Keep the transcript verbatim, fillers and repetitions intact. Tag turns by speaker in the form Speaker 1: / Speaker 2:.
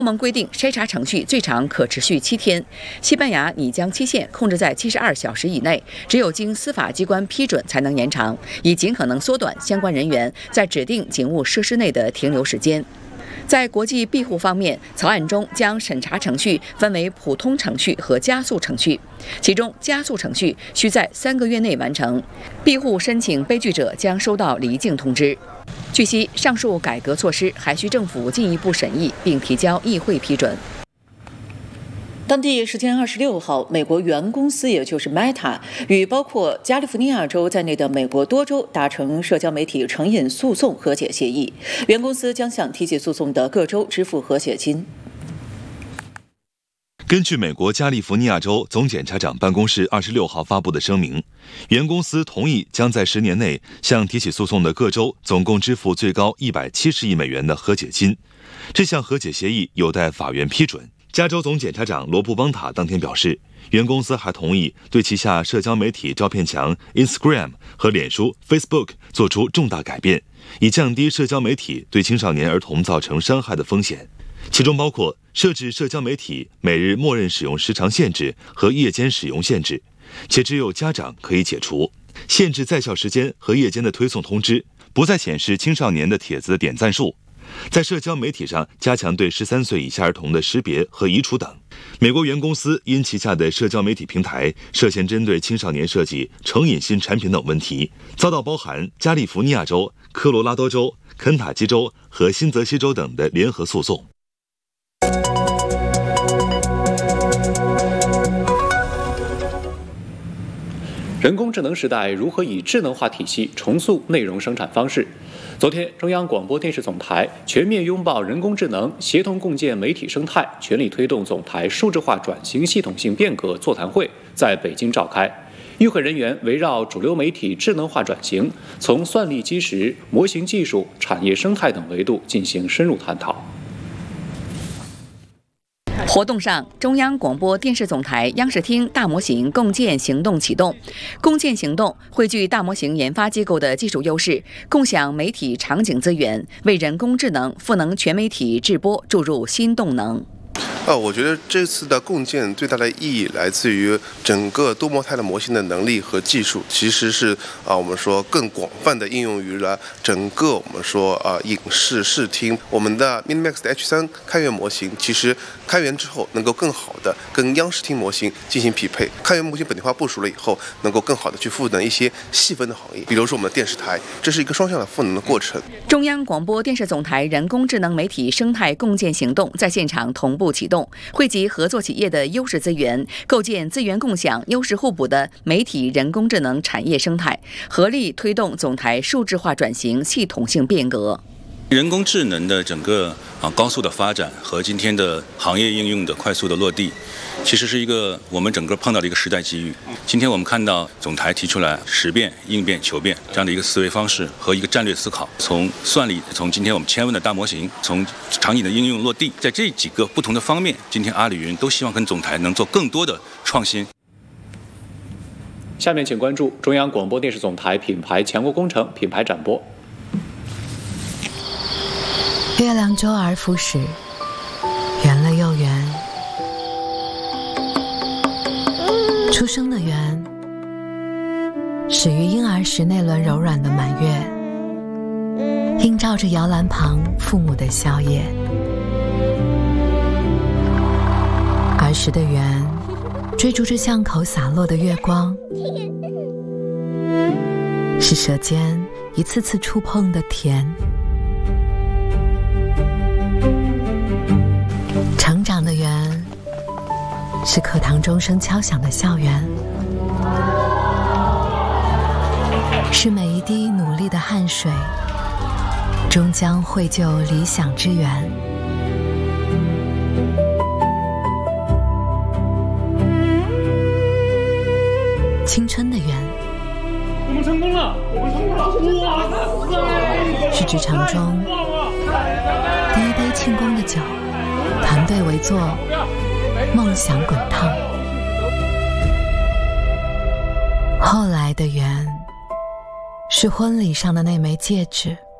Speaker 1: 欧盟规定筛查程序最长可持续七天，西班牙拟将期限控制在七十二小时以内，只有经司法机关批准才能延长，以尽可能缩短相关人员在指定警务设施内的停留时间。在国际庇护方面，草案中将审查程序分为普通程序和加速程序，其中加速程序需在三个月内完成，庇护申请被拒者将收到离境通知。据悉，上述改革措施还需政府进一步审议并提交议会批准。当地时间二十六号，美国原公司也就是 Meta 与包括加利福尼亚州在内的美国多州达成社交媒体成瘾诉讼和解协议，原公司将向提起诉讼的各州支付和解金。
Speaker 2: 根据美国加利福尼亚州总检察长办公室二十六号发布的声明，原公司同意将在十年内向提起诉讼的各州总共支付最高一百七十亿美元的和解金。这项和解协议有待法院批准。加州总检察长罗布邦塔当天表示，原公司还同意对旗下社交媒体照片墙 Instagram 和脸书 Facebook 做出重大改变，以降低社交媒体对青少年儿童造成伤害的风险，其中包括设置社交媒体每日默认使用时长限制和夜间使用限制，且只有家长可以解除；限制在校时间和夜间的推送通知，不再显示青少年的帖子的点赞数；在社交媒体上加强对十三岁以下儿童的识别和移除等。美国原公司因旗下的社交媒体平台涉嫌针对青少年设计成瘾性产品等问题，遭到包含加利福尼亚州、科罗拉多州、肯塔基州和新泽西州等的联合诉讼。
Speaker 3: 人工智能时代如何以智能化体系重塑内容生产方式？昨天，中央广播电视总台全面拥抱人工智能，协同共建媒体生态，全力推动总台数字化转型系统性变革座谈会在北京召开。与会人员围绕主流媒体智能化转型，从算力基石、模型技术、产业生态等维度进行深入探讨。
Speaker 1: 活动上，中央广播电视总台央视厅大模型共建行动启动。共建行动汇聚大模型研发机构的技术优势，共享媒体场景资源，为人工智能赋能全媒体制播注入新动能。
Speaker 4: 呃，我觉得这次的共建最大的意义来自于整个多模态的模型的能力和技术，其实是啊、呃，我们说更广泛的应用于了整个我们说啊、呃、影视视听。我们的 Minimax 的 H 三 开源模型，其实开源之后能够更好的跟央视听模型进行匹配。开源模型本地化部署了以后，能够更好的去赋能一些细分的行业，比如说我们的电视台，这是一个双向的赋能的过程。
Speaker 1: 中央广播电视总台人工智能媒体生态共建行动在现场同步启动，汇集合作企业的优势资源，构建资源共享、优势互补的媒体人工智能产业生态，合力推动总台数字化转型系统性变革。
Speaker 5: 人工智能的整个啊高速的发展和今天的行业应用的快速的落地，其实是一个我们整个碰到的一个时代机遇。今天我们看到总台提出来识变、应变、求变这样的一个思维方式和一个战略思考，从算力，从今天我们千问的大模型，从场景的应用落地，在这几个不同的方面，今天阿里云都希望跟总台能做更多的创新。
Speaker 3: 下面请关注中央广播电视总台品牌强国工程品牌展播。
Speaker 6: 月亮周而复始，圆了又圆。出生的圆，始于婴儿时那轮柔软的满月，映照着摇篮旁父母的笑靥。儿时的圆，追逐着巷口洒落的月光，是舌尖一次次触碰的甜。成长的圆，是课堂钟声敲响的校园，是每一滴努力的汗水，终将绘就理想之源。青春的圆，
Speaker 7: 我们成功了，我们成功了！哇塞！
Speaker 6: 是职场中第一杯庆功的酒。团队围坐，梦想滚烫。后来的圆，是婚礼上的那枚戒指。